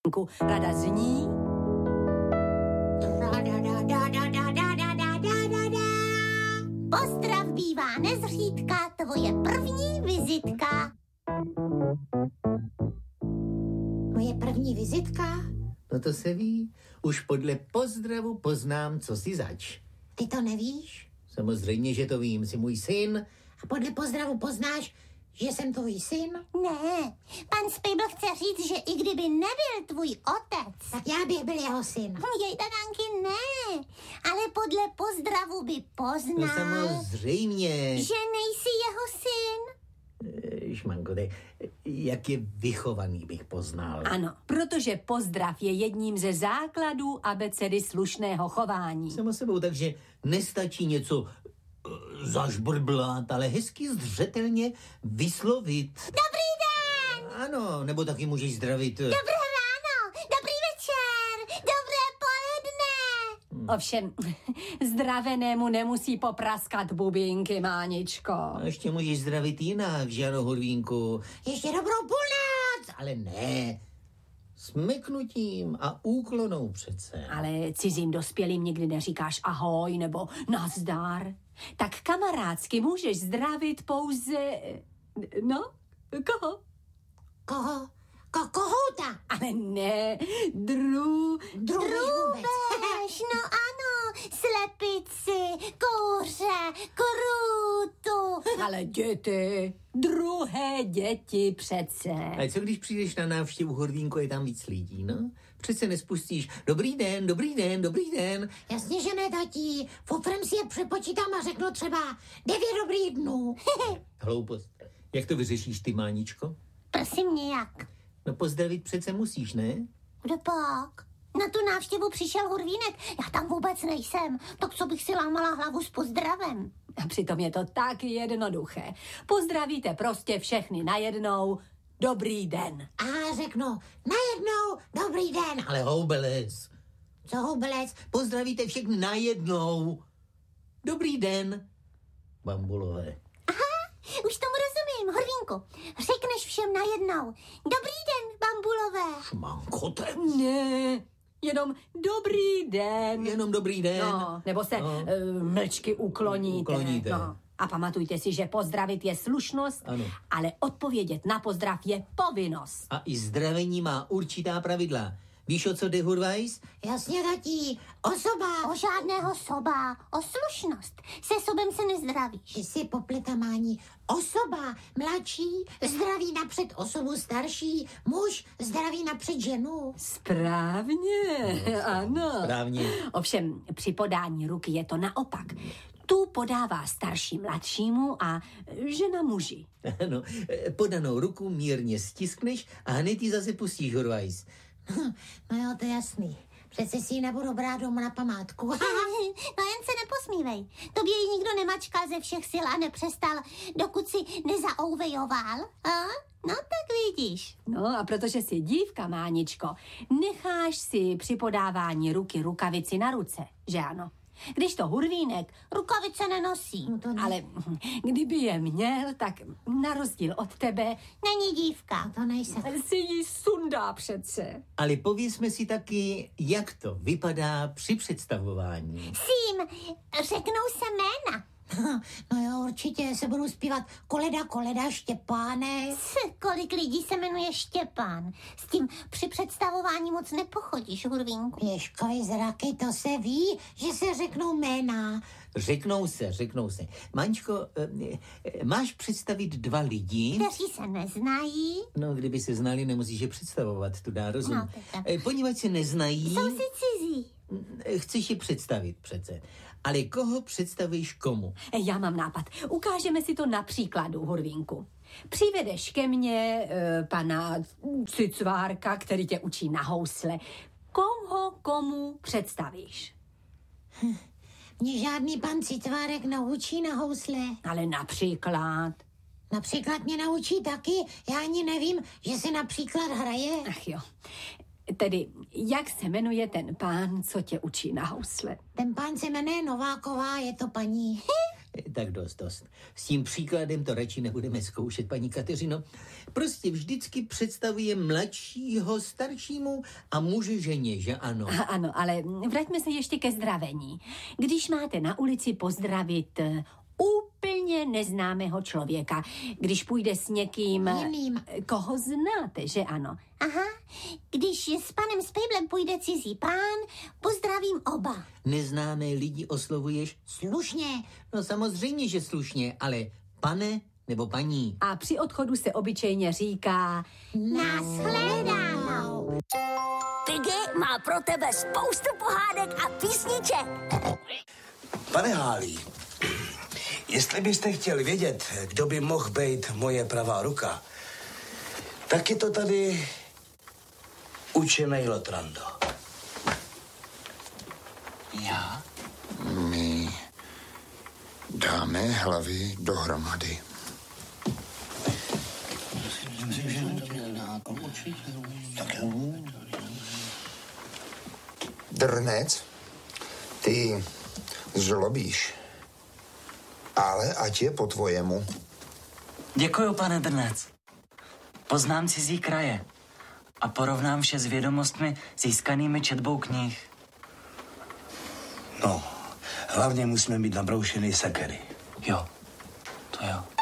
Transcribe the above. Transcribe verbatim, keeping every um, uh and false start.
Rada zní... Pozdrav bývá nezřídka, tvoje první vizitka. Moje první vizitka? No to se ví. Už podle pozdravu poznám, co si zač. Ty to nevíš? Samozřejmě, že to vím, jsi můj syn. A podle pozdravu poznáš, že jsem tvůj syn? Ne, pan Spejbl chce říct, že i kdyby nebyl tvůj otec, tak já bych byl jeho syn. Jej, Tadanky, ne, ale podle pozdravu by poznal, No samozřejmě. že nejsi jeho syn. Šmanko, tak jak je vychovaný, bych poznal. Ano, protože pozdrav je jedním ze základů abecedy slušného chování. Samo sebou, takže nestačí něco uh, zažbrblat, ale hezky zřetelně vyslovit. Dobrý den! Ano, nebo taky můžeš zdravit. Dobré ráno, dobrý večer, dobré poledne. Ovšem, zdravenému nemusí popraskat bubínky, Máničko. A ještě můžeš zdravit jinak, že ano, Hurvínku. Ještě dobrou půlnoc. Ale ne, smeknutím a úklonou přece. Ale cizím dospělým nikdy neříkáš ahoj nebo nazdar. Tak kamarádsky můžeš zdravit pouze... No, koho? Koho? Ko- kohouta. Ale ne, dru... Drůbež, no ano, slepici, kouře, krůtu. Ale děti, druhé děti přece. A co když přijdeš na návštěvu, Hurvínko, je tam víc lidí, no? Přece nespustíš dobrý den, dobrý den, dobrý den. Jasně, že ne, tatí. Fofrem si je přepočítám a řeknu třeba devět dobrých dnů. Hloupost. Jak to vyřešíš ty, Máničko? Prosím nějak. No pozdravit přece musíš, ne? Kdo pak? Na tu návštěvu přišel Hurvínek. Já tam vůbec nejsem. Tak co bych si lámala hlavu s pozdravem? A přitom je to tak jednoduché. Pozdravíte prostě všechny najednou. Dobrý den. A řeknu najednou dobrý den. Ale houbelec. Co houbelec? Pozdravíte všechny najednou. Dobrý den, bambulové. Už tomu rozumím, Horvínku. Řekneš všem najednou. Dobrý den, bambulové. Šmankote. Ne, jenom dobrý den. Jenom dobrý den. No, nebo se no. uh, mlčky ukloníte. Ukloníte. No. A pamatujte si, že pozdravit je slušnost, ano. ale odpovědět na pozdrav je povinnost. A i zdravení má určitá pravidla. Víš, o co jde, Hurvajs? Jasně, tatí. Osoba. O žádného soba. O slušnost. Se sobem se nezdravíš. Ty jsi popletamání. Osoba mladší zdraví napřed osobu starší. Muž zdraví napřed ženu. Správně, ano. Správně. Ovšem, při podání ruky je to naopak. Tu podává starší mladšímu a žena muži. Ano, podanou ruku mírně stiskneš a hned ji zase pustíš, Hurvajs. No jo, to je jasný. Přece si ji nebudu brát domů na památku. No jen se neposmívej. Tobě ji nikdo nemačkal ze všech sil a nepřestal, dokud si nezaouvejoval. A? No tak vidíš. No a protože jsi dívka, Máničko, necháš si při podávání ruky rukavici na ruce, že ano? Když to Hurvínek rukavice nenosí. No to ne. Ale kdyby je měl, tak na rozdíl od tebe není dívka. No to nejsem. Si ji sundá přece. Ale pověsme si taky, jak to vypadá při představování. Sím, řeknou se jména. No jo, určitě se budou zpívat Koleda, Koleda, Štěpáne. Kolik lidí se jmenuje Štěpán? S tím při představování moc nepochodíš, Hurvínku. Ježkovi zraky, to se ví, že se řeknou jména. Řeknou se, řeknou se. Maňčko, máš představit dva lidi? Kteří se neznají? No, kdyby se znali, nemusíš je představovat, tu dá rozum. No, poněvadž se neznají... Jsou si cizí. Chceš je představit přece. Ale koho představíš komu? Já mám nápad. Ukážeme si to na příkladu, Hurvínku. Přivedeš ke mně e, pana Cicvárka, který tě učí na housle. Koho komu představíš? Hm. Mě žádný pan Citvárek naučí na housle. Ale například... Například mě naučí taky. Já ani nevím, že se například hraje. Ach jo. Tedy, jak se jmenuje ten pán, co tě učí na housle? Ten pán se jmenuje Nováková, je to paní. Tak dost, dost. S tím příkladem to radši nebudeme zkoušet, paní Kateřino. Prostě vždycky představuje mladšího staršímu a muže ženě, že ano? A, ano, ale vraťme se ještě ke zdravení. Když máte na ulici pozdravit úplně neznámého člověka, když půjde s někým, jiným, koho znáte, že ano? Aha, když s panem Spejblem půjde cizí pán, pozdravím oba. Neznámé lidi oslovuješ? Slušně. No samozřejmě, že slušně, ale pane nebo paní. A při odchodu se obyčejně říká Nashledanou. Piggy má pro tebe spoustu pohádek a písniček. Pane Hálí, jestli byste chtěl vědět, kdo by mohl být moje pravá ruka, tak je to tady učenej Lotrando. Já? My dáme hlavy dohromady. Drnec, ty zlobíš, ale ať je po tvojemu. Děkuju, pane Drnec. Poznám cizí kraje a porovnám vše s vědomostmi získanými četbou knih. No, hlavně musíme mít nabroušený sekery. Jo, to jo.